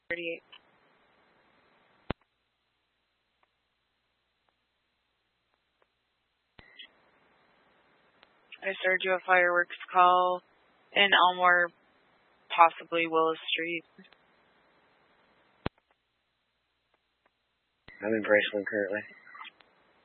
38. I served you a fireworks call in Elmore, possibly Willis Street. I'm in Braceland currently.